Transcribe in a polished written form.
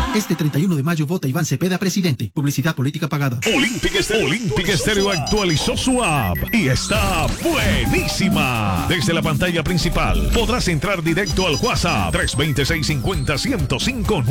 Este 31 de mayo vota Iván Cepeda presidente. Publicidad política pagada. Olympic Stereo actualizó su app y está buenísima. Desde la pantalla principal podrás entrar directo al WhatsApp 320-650-1059